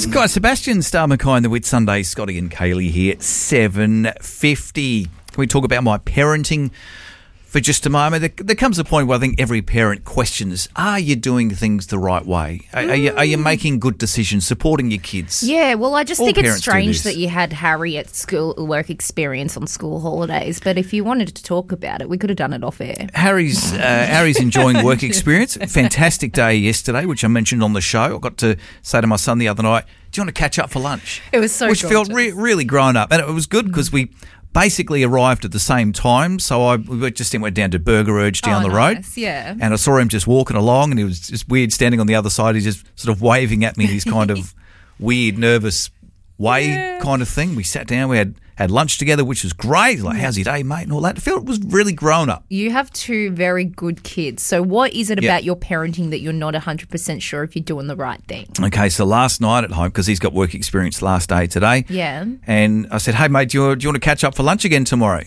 Scott Sebastian, Star McKay, the Whit Sunday. Scotty and Kaylee here, 7:50. Can we talk about my parenting for just a moment? There comes a point where I think every parent questions, are you doing things the right way? Are you making good decisions, supporting your kids? Yeah, well, I just All think it's parents do strange this. that you had Harry at school work experience on school holidays, but if you wanted to talk about it, we could have done it off air. Harry's enjoying work experience. Fantastic day yesterday, which I mentioned on the show. I got to say to my son the other night, do you want to catch up for lunch? It was so Which felt really grown up. And it was good because we basically arrived at the same time. So we just went down to Burger Urge down the road. Yeah. And I saw him just walking along and he was just weird standing on the other side. He's just sort of waving at me in his kind of weird, nervous way kind of thing. We sat down, we had lunch together, which was great. Like, how's your day, mate? And all that. I felt it was really grown up. You have two very good kids. So what is it about your parenting that you're not 100% sure if you're doing the right thing? Okay, so last night at home, because he's got work experience last day today. Yeah. And I said, hey, mate, do you want to catch up for lunch again tomorrow?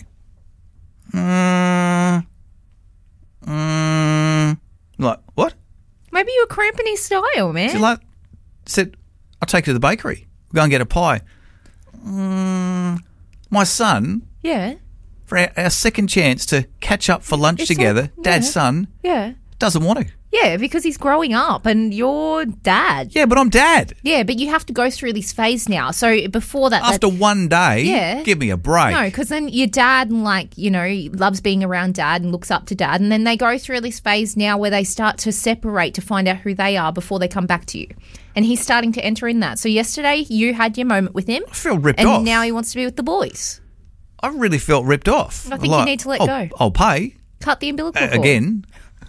Like, what? Maybe you were cramping his style, man. So said, I'll take you to the bakery. We'll go and get a pie. My son, Yeah. for our second chance to catch up for lunch It's together, like- dad's yeah. son, Yeah. doesn't want to. Yeah, because he's growing up and you're dad. Yeah, but I'm dad. Yeah, but you have to go through this phase now. So before that... After one day, Yeah. give me a break. No, because then your dad, loves being around dad and looks up to dad. And then they go through this phase now where they start to separate to find out who they are before they come back to you. And he's starting to enter in that. So yesterday you had your moment with him. I feel ripped and off. now he wants to be with the boys. I really felt ripped off. I think you need to let go. I'll pay. Cut the umbilical cord. Again.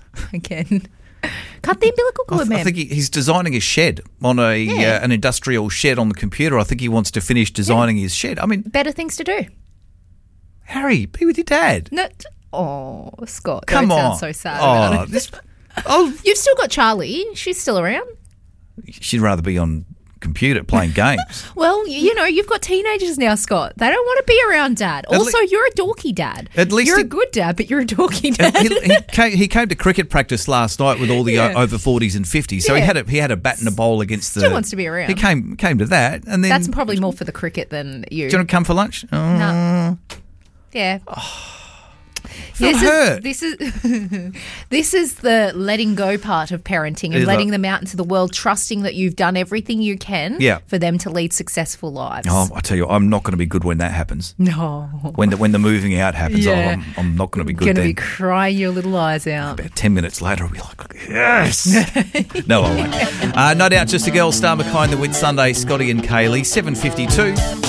Cut the umbilical cord, man. I think he's designing a shed on an industrial shed on the computer. I think he wants to finish designing his shed. I mean, Better things to do. Harry, be with your dad. No, Scott, Come don't on. sound so sad about it. You've still got Charlie. She's still around. She'd rather be on computer playing games. Well, you've got teenagers now, Scott. They don't want to be around dad. Also, you're a dorky dad. At least you're a good dad, but you're a dorky dad. He came to cricket practice last night with all the over 40s and 50s. So he had a bat and a bowl against the... Still wants to be around. He came to that. And then... That's probably more for the cricket than you. Do you want to come for lunch? No. Yeah. Hurt. This is the letting go part of parenting and letting them out into the world, trusting that you've done everything you can for them to lead successful lives. Oh, I tell you, I'm not going to be good when that happens. No. When the moving out happens, Yeah. I'm not going to be good You're then. going to be crying your little eyes out. About 10 minutes later, I'll be like, yes. No, I won't. No doubt, just a girl, Star McKay, the Whit Sunday, Scotty and Kaylee, 7:52.